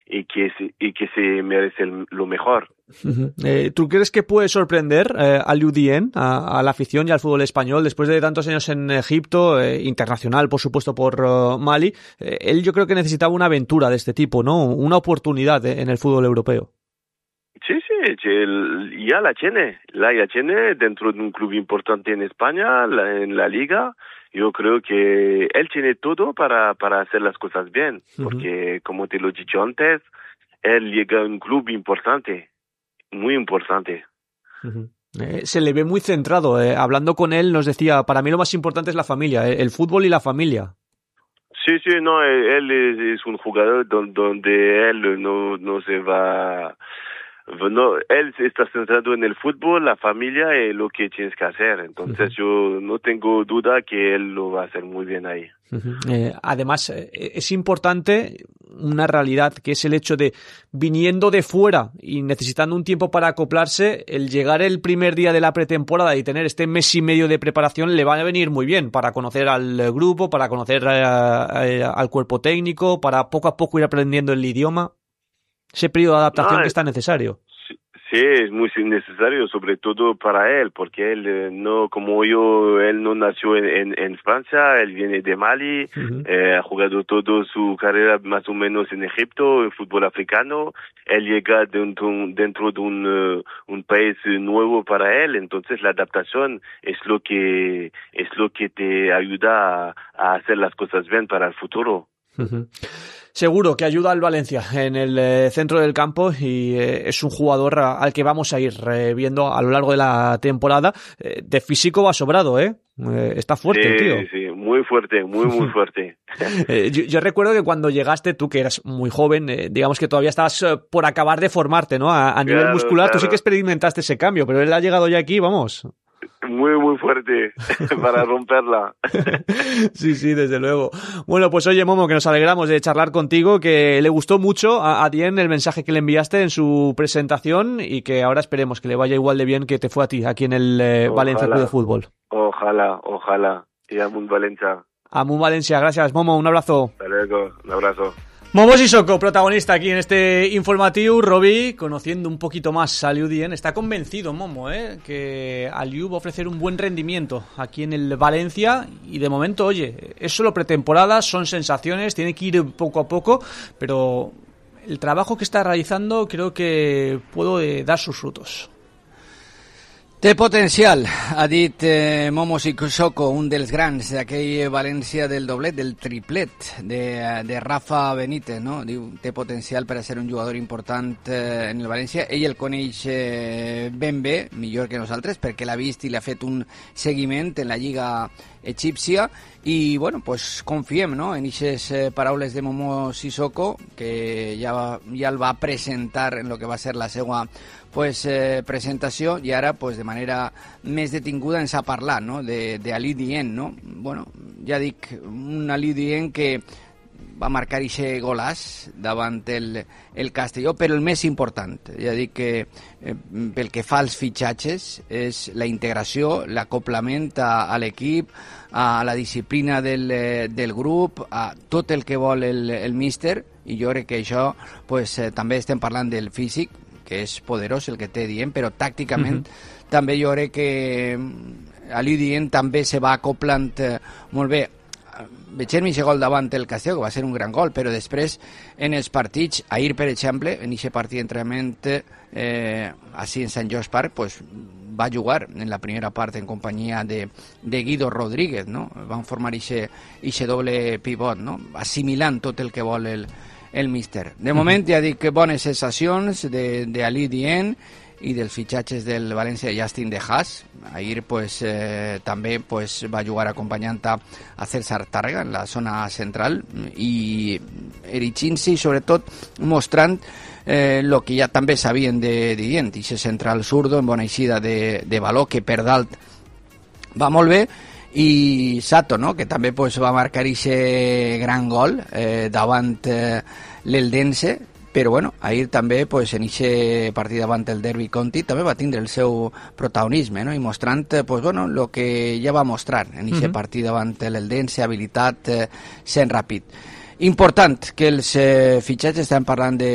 y que se merece lo mejor. ¿Tú crees que puede sorprender a Aliou Dieng, a la afición y al fútbol español después de tantos años en Egipto, internacional por supuesto por Mali? Él yo creo que necesitaba una aventura de este tipo, ¿no? Una oportunidad en el fútbol europeo. Sí, ya la tiene dentro de un club importante en España, en la liga. Yo creo que él tiene todo para hacer las cosas bien, porque como te lo he dicho antes, él llega a un club importante, muy importante. Se le ve muy centrado. Hablando con él nos decía, para mí lo más importante es la familia, el fútbol y la familia. Sí, no, él es un jugador donde él no se va... No, él está centrado en el fútbol, la familia y lo que tienes que hacer. Entonces yo no tengo duda que él lo va a hacer muy bien ahí. Además, es importante una realidad que es el hecho de, viniendo de fuera y necesitando un tiempo para acoplarse, el llegar el primer día de la pretemporada y tener este mes y medio de preparación le va a venir muy bien para conocer al grupo, para conocer al cuerpo técnico, para poco a poco ir aprendiendo el idioma. Ese periodo de adaptación que está necesario. Sí, es muy necesario, sobre todo para él, porque él como yo, él no nació en Francia, él viene de Mali, ha jugado toda su carrera más o menos en Egipto, en fútbol africano. Él llega dentro de un país nuevo para él, entonces la adaptación es lo que te ayuda a hacer las cosas bien para el futuro. Seguro que ayuda al Valencia en el centro del campo y es un jugador al que vamos a ir viendo a lo largo de la temporada. De físico va sobrado, está fuerte el tío. Sí, muy fuerte, muy fuerte. Yo recuerdo que cuando llegaste, tú que eras muy joven, digamos que todavía estabas por acabar de formarte, ¿no? A nivel muscular, Tú sí que experimentaste ese cambio, pero él ha llegado ya aquí, vamos. Muy fuerte para romperla. Sí, desde luego. Bueno, pues oye, Momo, que nos alegramos de charlar contigo, que le gustó mucho a Dieng el mensaje que le enviaste en su presentación y que ahora esperemos que le vaya igual de bien que te fue a ti aquí en el Valencia Club de Fútbol. Ojalá. Y Amunt Valencia. Amunt Valencia, gracias, Momo, un abrazo. Hasta luego, un abrazo. Momo Sissoko, protagonista aquí en este informativo. Robi, conociendo un poquito más a Aliou Dieng, está convencido Momo, que Aliou va a ofrecer un buen rendimiento aquí en el Valencia y de momento, oye, es solo pretemporada, son sensaciones, tiene que ir poco a poco, pero el trabajo que está realizando creo que puede dar sus frutos. Té potencial, ha dit Momo Sissoko, un dels grans d'aquell València del doblet, del triplet de Rafa Benítez, no? Diu, té potencial per a ser un jugador important en el València. Ell el coneix ben bé, millor que nosaltres, perquè l'ha vist i l'ha fet un seguiment en la Lliga egípcia i bueno, pues confiem, no?, en aquestes paraules de Momo Sissoko, que ja el va presentar en el que va ser la seva presentació, i ara pues de manera més detinguda ens ha parlat, no?, de Aliou Dieng, no? Bueno, ja dic, un Aliou Dieng que va marcar aquest golaç davant el Castelló, però el més important, ja dic que pel que fa als fitxatges, és la integració, l'acoplament a l'equip, a la disciplina del grup, a tot el que vol el míster, i jo crec que això pues, també estem parlant del físic, que és poderós el que té Dieng, però tàcticament també jo crec que Aliou Dieng també se va acoplant molt bé. Veiem aquest gol davant el Castelló, que va ser un gran gol, però després en els partits, ahir per exemple, en aquest partit d'entrenament així en Sant George Park, pues, va jugar en la primera part en companyia de Guido Rodríguez, no? Van formar aquest doble pivot, no? Assimilant tot el que vol el míster. De moment ja dic que bones sensacions d'Aliou Dieng i dels fitxatges del València, Justin De Haas. Ahir pues, també pues, va jugar acompanyant a César Tàrrega en la zona central i erigint-se i sobretot mostrant el que ja també sabien de Dieng, aquest central zurdo en bona eixida de valor que per dalt va molt bé, i Sato, no?, que també pues, va marcar aquest gran gol davant l'Eldense, però bueno, ahir també pues, en aquest partit davant el Derby County també va tindre el seu protagonisme, no?, i mostrant pues, bueno, el que ja va mostrar en aquest partit davant l'Eldense, habilitat, sent ràpid. Important que els fitxatges, estem parlant de